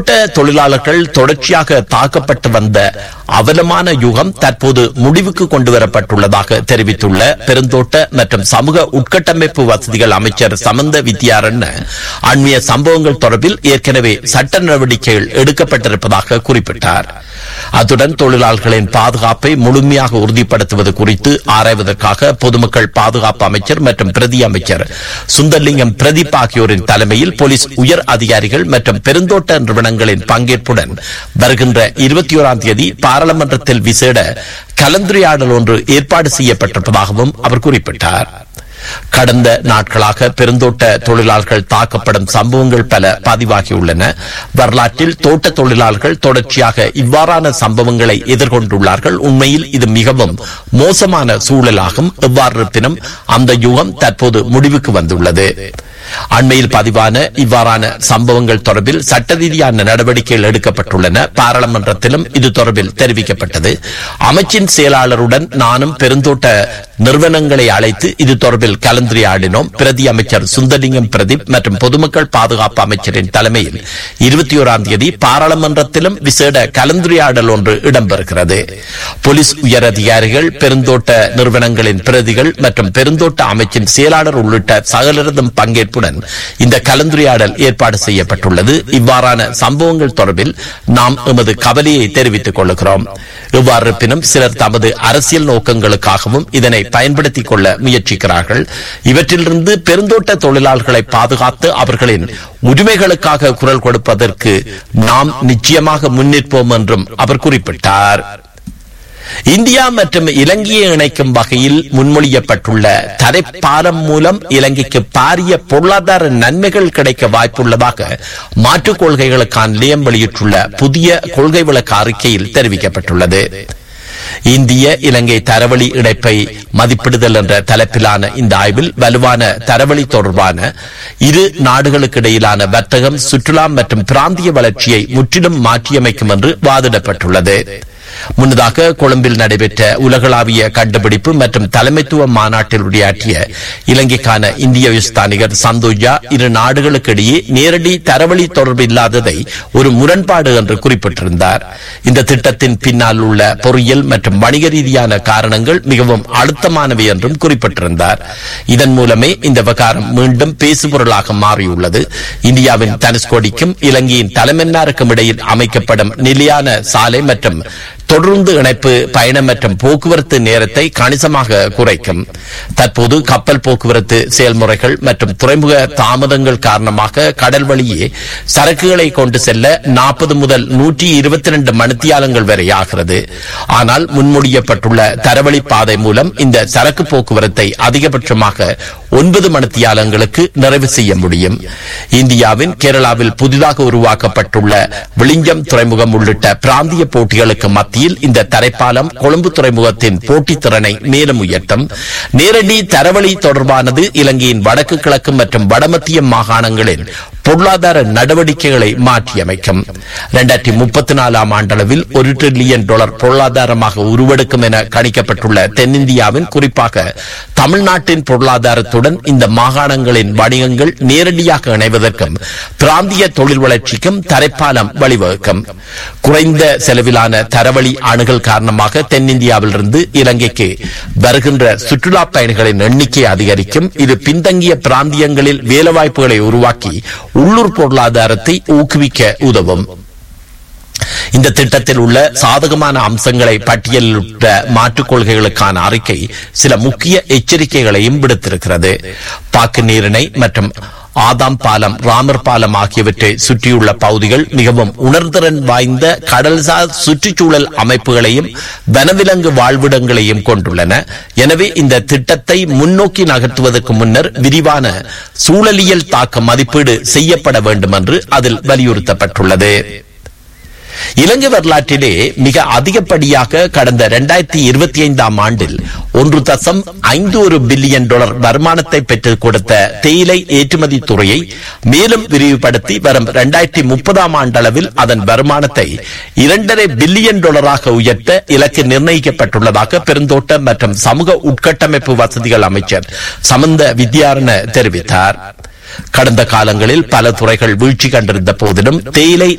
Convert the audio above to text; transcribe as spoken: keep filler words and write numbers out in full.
தோட்ட தொழிலாளர்கள் தொடர்ச்சியாக தாக்கப்பட்டு வந்த அவலமான யுகம் தற்போது முடிவுக்கு கொண்டுவரப்பட்டுள்ளதாக தெரிவித்துள்ள பெருந்தோட்ட மற்றும் சமூக உட்கட்டமைப்பு வசதிகள் அமைச்சர் சமந்த வித்யாரண்ய அண்மைய சம்பவங்கள் தொடர்பில் ஏற்கனவே சட்ட நடவடிக்கைகள் எடுக்கப்பட்டிருப்பதாக குறிப்பிட்டார். அத்துடன் தொழிலாளர்களின் பாதுகாப்பை முழுமையாக உறுதிப்படுத்துவது குறித்து ஆராய்வதற்காக பொதுமக்கள் பாதுகாப்பு அமைச்சர் மற்றும் பிரதி அமைச்சர் சுந்தர்லிங்கம் பிரதீப் ஆகியோரின் தலைமையில் போலீஸ் உயர் அதிகாரிகள் மற்றும் பெருந்தோட்ட நிறுவனங்களின் பங்கேற்புடன் வருகின்ற இருபத்தி ஓராம் தேதி பாராளுமன்றத்தில் விசேட கலந்துரையாடல் ஒன்று ஏற்பாடு செய்யப்பட்டிருப்பதாகவும் அவர் குறிப்பிட்டார். கடந்த நாட்களாக பெருந்தோட்ட தொழிலாளர்கள் தாக்கப்படும் சம்பவங்கள் பல பதிவாகியுள்ளன. வரலாற்றில் தோட்ட தொழிலாளர்கள் தொடர்ச்சியாக இவ்வாறான சம்பவங்களை எதிர்கொண்டுள்ளார்கள். உண்மையில் இது மிகவும் மோசமான சூழலாகும். எவ்வாறு இருப்பினும் அந்த யுகம் தற்போது முடிவுக்கு வந்துள்ளது. அண்மையில் பதிவான இவ்வாறான சம்பவங்கள் தொடர்பில் சட்ட ரீதியான நடவடிக்கைகள் எடுக்கப்பட்டுள்ளன. பாராளுமன்றத்திலும் இது தொடர்பில் தெரிவிக்கப்பட்டது. அமைச்சின் செயலாளருடன் நானும் பெருந்தோட்ட நிறுவனங்களை அழைத்து இது தொடர்பில் கலந்துரையாடினோம். பிரதி அமைச்சர் சுந்தர்லிங்கம் பிரதீப் மற்றும் பொதுமக்கள் பாதுகாப்பு அமைச்சரின் தலைமையில் இருபத்தி ஓராம் தேதி பாராளுமன்றத்திலும் விசேட கலந்துரையாடல் ஒன்று இடம்பெறுகிறது. போலீஸ் உயர் அதிகாரிகள், பெருந்தோட்ட நிறுவனங்களின் பிரதிகள் மற்றும் பெருந்தோட்ட அமைச்சின் செயலாளர் உள்ளிட்ட சகலரதும் பங்கேற்பு இந்த கலந்துரையாடல் ஏற்பாடு செய்யப்பட்டுள்ளது. இவ்வாறான சம்பவங்கள் தொடர்பில் நாம் எமது கவலையை தெரிவித்துக் கொள்கிறோம். இவ்வாறு இருப்பினும் சிலர் தமது அரசியல் நோக்கங்களுக்காகவும் இதனை பயன்படுத்திக் கொள்ள முயற்சிக்கிறார்கள். இவற்றிலிருந்து பெருந்தோட்ட தொழிலாளர்களை பாதுகாத்து அவர்களின் உரிமைகளுக்காக குரல் கொடுப்பதற்கு நாம் நிச்சயமாக முன்னிற்போம் என்றும் அவர் குறிப்பிட்டார். இந்தியா மற்றும் இலங்கையை இணைக்கும் வகையில் முன்மொழியப்பட்டுள்ள தரைப்பாலம் மூலம் இலங்கைக்கு பாரிய பொருளாதார நன்மைகள் கிடைக்க வாய்ப்புள்ளதாக மாற்றுக் கொள்கைகளுக்கான நிலையம் வெளியிட்டுள்ள புதிய கொள்கை விளக்க அறிக்கையில் தெரிவிக்கப்பட்டுள்ளது. இந்திய இலங்கை தரவழி இணைப்பை மதிப்பிடுதல் என்ற தலைப்பிலான இந்த ஆய்வில் வலுவான தரவழி தொடர்பான இரு நாடுகளுக்கு இடையிலான வர்த்தகம், சுற்றுலா மற்றும் பிராந்திய வளர்ச்சியை முற்றிலும் மாற்றியமைக்கும் என்று வாதிடப்பட்டுள்ளது. முன்னதாக கொழும்பில் நடைபெற்ற உலகளாவிய கண்டுபிடிப்பு மற்றும் தலைமைத்துவ மாநாட்டில் உரையாற்றிய இலங்கைக்கான இந்திய உயர்ஸ்தானிகர் சந்தோஜா இரு நாடுகளுக்கு இடையே நேரடி தரவழி தொடர்பு இல்லாததை ஒரு முரண்பாடு என்று குறிப்பிட்டிருந்தார். இந்த திட்டத்தின் பின்னால் உள்ள பொறியியல் மற்றும் வணிக ரீதியான காரணங்கள் மிகவும் அழுத்தமானவை என்றும் குறிப்பிட்டிருந்தார். இதன் மூலமே இந்த விவகாரம் மீண்டும் பேசுபொருளாக மாறியுள்ளது. இந்தியாவின் தனுஷ்கோடிக்கும் இலங்கையின் தலைமன்னாருக்கும் இடையில் அமைக்கப்படும் நிலையான சாலை மற்றும் தொடர்ந்து இணைப்பு பயணம் மற்றும் போக்குவரத்து நேரத்தை கணிசமாக குறைக்கும். தற்போது கப்பல் போக்குவரத்து செயல்முறைகள் மற்றும் துறைமுக தாமதங்கள் காரணமாக கடல் வழியே சரக்குகளை கொண்டு செல்ல நாற்பது முதல் நூற்றி இருபத்தி இரண்டு மணித்தியாலங்கள் வரை ஆகிறது. ஆனால் முன்மொழியப்பட்டுள்ள தரவழி பாதை மூலம் இந்த சரக்கு போக்குவரத்தை அதிகபட்சமாக ஒன்பது மணித்தியாலங்களுக்கு நிறைவு செய்ய முடியும். இந்தியாவின் கேரளாவில் புதிதாக உருவாக்கப்பட்டுள்ள விளிஞ்சம் துறைமுகம் உள்ளிட்ட பிராந்திய போட்டிகளுக்கு மத்தியில் இந்த தரைப்பாலம் கொழும்பு துறைமுகத்தின் போட்டித்திறனை மேலும் உயர்த்தும். நேரடி தரவழி தொடர்பானது இலங்கையின் வடக்கு கிழக்கு மற்றும் வடமத்திய மாகாணங்களின் பொருளாதார நடவடிக்கைகளை மாற்றியமைக்கும். இரண்டாயிரத்தி முப்பத்தி நாலாம் ஆண்டளவில் ஒரு டிரில்லியன் டாலர் பொருளாதாரமாக உருவெடுக்கும் என கணிக்கப்பட்டுள்ள தென்னிந்தியாவின், குறிப்பாக தமிழ்நாட்டின் பொருளாதாரத்துடன் இந்த மாகாணங்களின் வணிகங்கள் நேரடியாக இணைவதற்கும் பிராந்திய தொழில் வளர்ச்சிக்கும் தரைப்பாலம் வழிவகுக்கும். குறைந்த செலவிலான தரவழி அணுகல் காரணமாக தென்னிந்தியாவிலிருந்து இலங்கைக்கு வருகின்ற சுற்றுலா பயணிகளின் எண்ணிக்கை அதிகரிக்கும். இது பின்தங்கிய பிராந்தியங்களில் வேலைவாய்ப்புகளை உருவாக்கி உள்ளூர் பொருளாதாரத்தை ஊக்குவிக்க உதவும். இந்த திட்டத்தில் உள்ள சாதகமான அம்சங்களை பட்டியலிட்ட மாற்றுக் கொள்கைகளுக்கான அறிக்கை சில முக்கிய எச்சரிக்கைகளையும் விடுத்திருக்கிறது. பாக்கு நீரிணை மற்றும் ஆதாம் பாலம், ராமர் பாலம் ஆகியவற்றை சுற்றியுள்ள பகுதிகள் மிகவும் உணர்திறன் வாய்ந்த கடல்சார் சுற்றுச்சூழல் அமைப்புகளையும் வனவிலங்கு வாழ்விடங்களையும் கொண்டுள்ளன. எனவே இந்த திட்டத்தை முன்னோக்கி நகர்த்துவதற்கு முன்னர் விரிவான சூழலியல் தாக்க மதிப்பீடு செய்யப்பட வேண்டும் என்று அதில் வலியுறுத்தப்பட்டுள்ளது. இலங்கை வரலாற்றிலே மிக அதிகப்படியாக கடந்த இரண்டாயிரத்தி இருபத்தி ஐந்தாம் ஆண்டில் ஒன்று தசம் ஐந்து ஒரு பில்லியன் டாலர் வருமானத்தை பெற்றுக் கொடுத்த தேயிலை ஏற்றுமதி துறையை மேலும் விரிவுபடுத்தி வரும் இரண்டாயிரத்தி முப்பதாம் ஆண்டளவில் அதன் வருமானத்தை இரண்டரை பில்லியன் டாலராக உயர்த்த இலக்கு நிர்ணயிக்கப்பட்டுள்ளதாக பெருந்தோட்ட மற்றும் சமூக உட்கட்டமைப்பு வசதிகள் அமைச்சர் சமந்த வித்யாரண்ய தெரிவித்தார். கடந்த காலங்களில் பல துறைகள் வீழ்ச்சி கண்டிருந்த போதிலும் தேயிலை